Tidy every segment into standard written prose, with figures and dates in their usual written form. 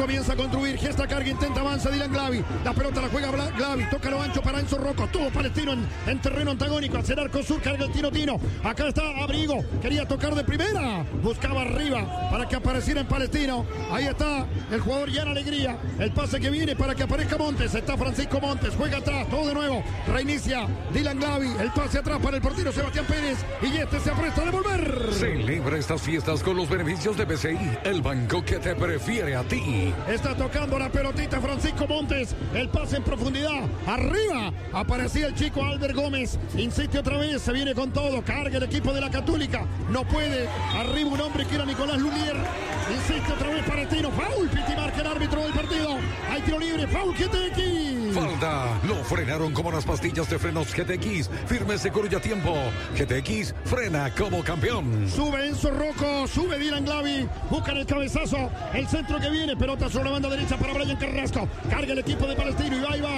comienza a construir, gesta carga, intenta avanza Dylan Glavi, la pelota la juega Glavi, toca lo ancho para Enzo Rocco, todo Palestino en terreno antagónico, hacia el arco sur, carga el Tino, acá está Abrigo, quería tocar de primera, buscaba arriba para que apareciera en Palestino, ahí está el jugador Jan Alegría, el pase que viene para que aparezca Montes, está Francisco Montes, juega atrás, todo de nuevo, reinicia Dylan Glavi, el pase atrás para el portero Sebastián Pérez, y este se apresta a devolver. Celebra estas fiestas con los beneficios de BCI, el banco que te prefiere a ti. Está tocando la pelotita Francisco Montes, el pase en profundidad, arriba, aparecía el chico Albert Gómez, insiste otra vez, se viene con todo, carga el equipo de la Católica, no puede, arriba un hombre que era Nicolás Lulier, insiste otra vez Palestino, foul, Piti marca el árbitro del partido, hay tiro libre, foul, GTX. Falta, lo frenaron como las pastillas de frenos GTX, firme, seguro y a tiempo. GTX frena como campeón. Sube Enzo Rocco, sube Dylan Glavi, buscan el cabezazo, el centro que viene, pelota sobre la banda derecha para Brian Carrasco, carga el equipo de Palestino, y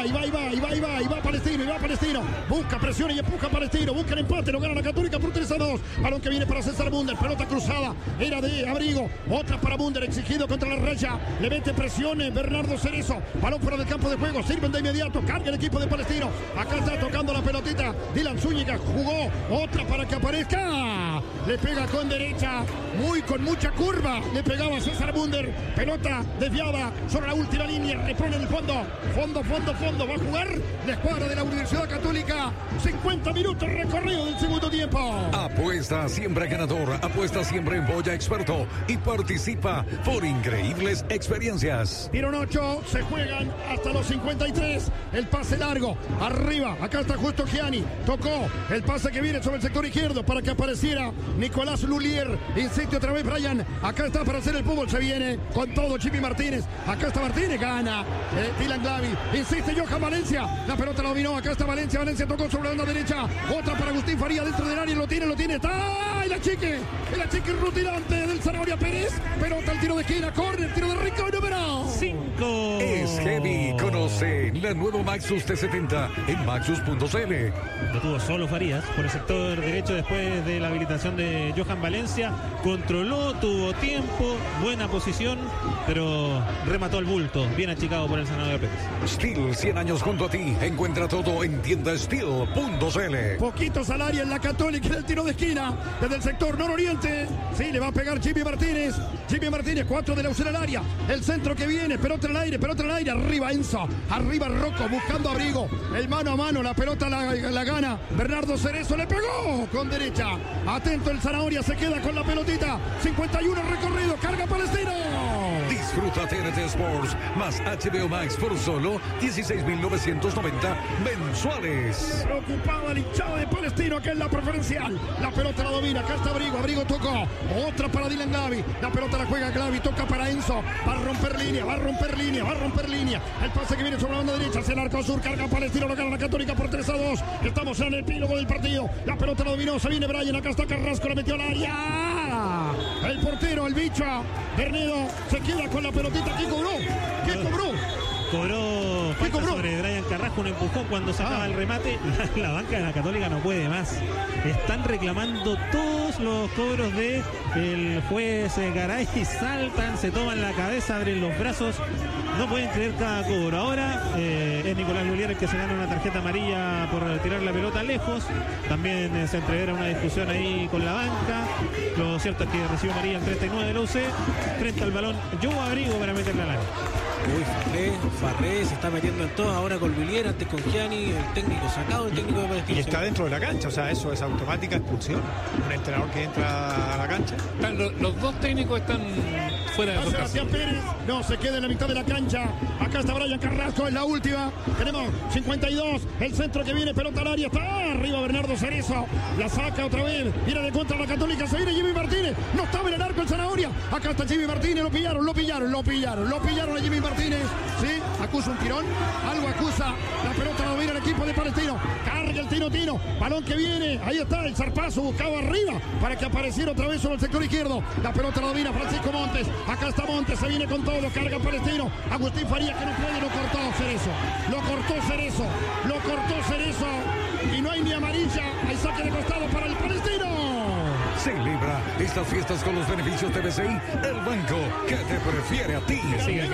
va Palestino, busca presión y empuja a Palestino, busca el empate, lo gana la Católica por 3-2, balón que viene para César Munder, pelota cruzada, era de Abrigo, otra para Munder, exigido contra la raya, le mete presiones Bernardo Cerezo, balón fuera del campo de juego, sirven de inmediato, carga el equipo de Palestino, acá está tocando la pelotita, Dylan Zúñiga jugó, otra para que aparezca, le pega con derecha, con mucha curva, le pegaba César Munder, pelota desviada sobre la última línea, repone en el fondo, va a jugar la escuadra de la Universidad Católica, 50 minutos recorrido del segundo tiempo. Apuesta siempre ganador, apuesta siempre en Boya Experto y participa por increíbles experiencias. Tiro 8, se juegan hasta los 53, el pase largo, arriba, acá está justo Gianni, tocó el pase que viene sobre el sector izquierdo para que apareciera Nicolás Lulier, insiste otra vez Brian, acá está para hacer el fútbol, se viene con todo Chipi Martínez, acá está Martínez, gana Dylan Glavi, insiste Johan Valencia, la pelota la dominó, acá está Valencia tocó sobre la banda derecha, otra para Agustín Faría dentro del área, lo tiene, está el achique rutilante del Zanahoria Pérez, pelota al tiro de esquina, córner, tiro de Rico, número 5. Es heavy, conoce la nueva Maxus T70 en maxus.cl. Lo tuvo solo Farías por el sector derecho después de la habilitación de Johan Valencia, controló, tuvo tiempo, buena posición, pero remató al bulto, bien achicado por el Zanahoria Pérez. Steel, 100 años junto a ti, encuentra todo en tiendasteel.cl. Poquito salario en la Católica del tiro de esquina, desde el sector nororiente, sí, le va a pegar Jimmy Martínez, 4 de la UCL al área, el centro que viene, pelota en el aire, arriba Enzo, arriba Rocco, buscando Abrigo, el mano a mano, la pelota la gana, Bernardo Cerezo le pegó con derecha, atento el Zanahoria, se queda con la pelotita, 51 recorrido, carga Palestino. Disfruta TNT Sports más HBO Max por solo 16.990 mensuales. Preocupado el hinchado de Palestino, que es la preferencial, la pelota la domina, acá está Abrigo tocó, otra para Dylan Glavi, la pelota la juega Glavi, toca para Enzo, va a romper línea, el pase que viene sobre la banda derecha, hacia el arco sur, carga Palestino, lo gana la Católica por 3-2, estamos en el epílogo del partido, la pelota la dominó, se viene Brian, acá está Carrasco, la metió al área, el portero, el bicho, Bernedo, se queda con la pelotita, ¿qué cobró? Cobró falta sobre Brian Carrasco, un empujón cuando sacaba el remate. La banca de la Católica no puede más. Están reclamando todos los cobros de el juez Garay, saltan, se toman la cabeza, abren los brazos. No pueden creer cada cobro. Ahora es Nicolás Lulier el que se gana una tarjeta amarilla por tirar la pelota lejos. También se entreverá una discusión ahí con la banca. Lo cierto es que recibió amarilla el 39 de la UC. Frente al balón, Joe Abrigo para meterla al área. Farré se está metiendo en todo, ahora con Lulier, antes con Gianni, el técnico sacado, el técnico de Palestino. Y está dentro de la cancha, o sea, eso es automática expulsión. Un entrenador que entra a la cancha. Los dos técnicos están fuera de Sebastián Pérez, no, se queda en la mitad de la cancha. Acá está Brian Carrasco, es la última. Tenemos 52, el centro que viene, pelota al área, está arriba Bernardo Cerezo, la saca otra vez, viene de contra la Católica, se viene Jimmy Martínez, no estaba en el arco el Zanahoria. Acá está Jimmy Martínez, lo pillaron a Jimmy Martínez, sí, acusa un tirón, algo acusa, la pelota la domina el equipo de Palestino, carga el Tino, balón que viene, ahí está el zarpazo, buscaba arriba para que apareciera otra vez sobre el sector izquierdo, la pelota la domina Francisco Montes, acá está Montes, se viene con todo, carga Palestino, Agustín Farías que no puede, lo cortó Cerezo, y no hay ni amarilla, hay saque de costado para el Palestino. Celebra estas fiestas con los beneficios de BCI, el banco que te prefiere a ti.